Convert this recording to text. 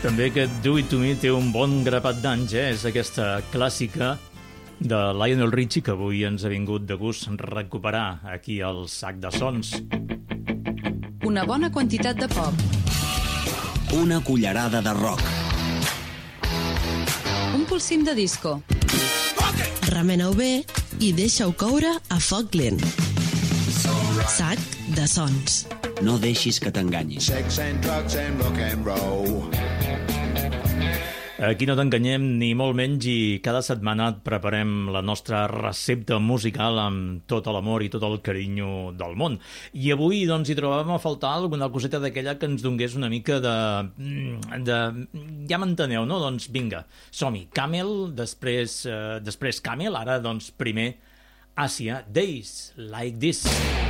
També aquest Do It To Me té un bon grapat d'anys, És aquesta clàssica de Lionel Richie que avui ens ha vingut de gust recuperar aquí al Sac de Sons. Una bona quantitat de pop. Una cullerada de rock. Un polsim de disco. Remeneu bé i deixa-ho coure a foc lent. Sac de Sons. No deixis que t'enganyin. Sex and drugs and rock and roll. Aquí no t'enganyem ni molt menys i cada setmana et preparem la nostra recepta musical amb tot l'amor i tot el carinyo del món. I avui doncs hi trobàvem a faltar alguna coseta d'aquella que ens donés una mica de... Ja m'enteneu, no? Doncs vinga, som-hi. Camel, després Camel, ara doncs primer Àsia, Days Like This.